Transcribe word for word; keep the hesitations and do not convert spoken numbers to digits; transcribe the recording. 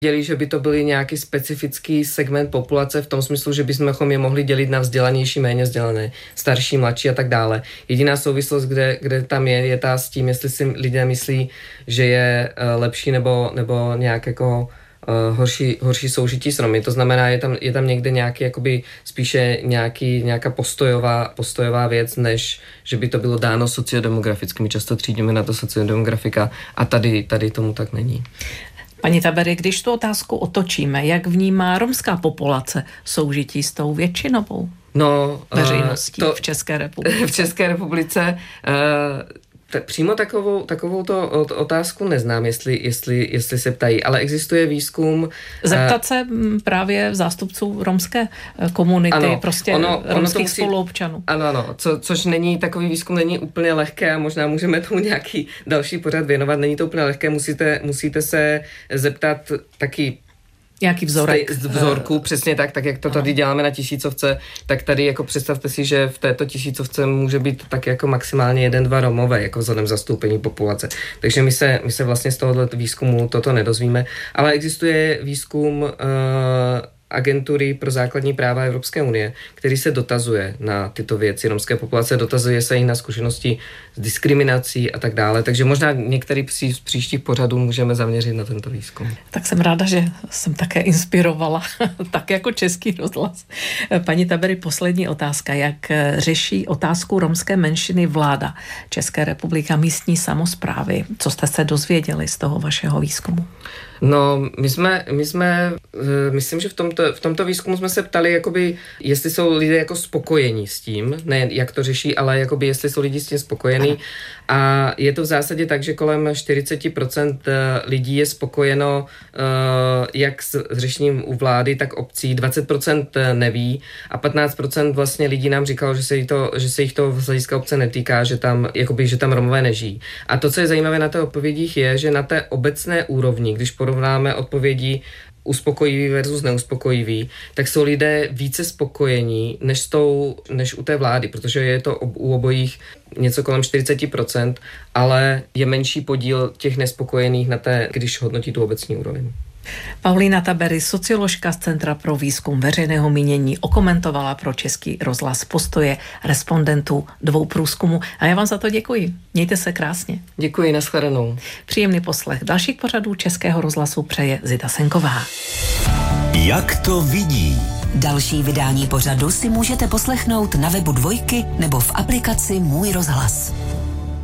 Dělí, že by to byly nějaký specifický segment populace v tom smyslu, že bychom je mohli dělit na vzdělanější, méně vzdělané, starší, mladší a tak dále. Jediná souvislost, kde, kde tam je, je ta s tím, jestli si lidé myslí, že je lepší nebo, nebo nějak jako uh, horší, horší soužití s Romy. To znamená, je tam, je tam někde nějaký, jakoby spíše nějaký, nějaká postojová, postojová věc, než že by to bylo dáno sociodemograficky. My často třídíme na to sociodemografika a tady, tady tomu tak není. Paní Tabery, když tu otázku otočíme, jak vnímá romská populace soužití s tou většinovou no, veřejností to, v České republice? V České republice uh, t- přímo takovou, takovou to otázku neznám, jestli, jestli, jestli se ptají, ale existuje výzkum. Zeptat se právě zástupců romské komunity, ano, prostě ono, romských ono musí, spoluobčanů. Ano, ano, co, což není, takový výzkum není úplně lehké a možná můžeme tomu nějaký další pořad věnovat, není to úplně lehké, musíte, musíte se zeptat taky nějaký vzorek. Z vzorku, přesně tak, tak jak to tady děláme na tisícovce, tak tady jako představte si, že v této tisícovce může být tak jako maximálně jeden, dva Romové, jako vzhledem zastoupení populace. Takže my se, my se vlastně z tohoto výzkumu toto nedozvíme, ale existuje výzkum uh, agentury pro základní práva Evropské unie, který se dotazuje na tyto věci romské populace, dotazuje se i na zkušenosti s diskriminací a tak dále, takže možná některý z příštích pořadů můžeme zaměřit na tento výzkum. Tak jsem ráda, že jsem také inspirovala, tak jako Český rozhlas. Paní Tabery, poslední otázka. Jak řeší otázku romské menšiny vláda České republiky a místní samosprávy? Co jste se dozvěděli z toho vašeho výzkumu? No, my jsme, my jsme, myslím, že v tomto, v tomto výzkumu jsme se ptali, jakoby, jestli jsou lidé jako spokojení s tím, ne jak to řeší, ale jakoby, jestli jsou lidi s tím spokojení. A je to v zásadě tak, že kolem čtyřicet procent lidí je spokojeno jak s řešením u vlády, tak obcí, dvacet procent neví a patnáct procent vlastně lidí nám říkalo, že se jich to, že se jich to z hlediska obce netýká, že tam, jakoby, že tam Romové nežijí. A to, co je zajímavé na těch odpovědích, je, že na té obecné úrovni, když porovnáme odpovědi uspokojivý versus neuspokojivý, tak jsou lidé více spokojení než, s tou, než u té vlády, protože je to ob, u obojích něco kolem čtyřicet procent, ale je menší podíl těch nespokojených na té, když hodnotí tu obecní úroveň. Paulína Tabery, socioložka z Centra pro výzkum veřejného mínění, okomentovala pro Český rozhlas postoje respondentů dvou průzkumů. A já vám za to děkuji. Mějte se krásně. Děkuji, nashledanou. Příjemný poslech dalších pořadů Českého rozhlasu přeje Zita Senková. Jak to vidí? Další vydání pořadu si můžete poslechnout na webu Dvojky nebo v aplikaci Můj rozhlas.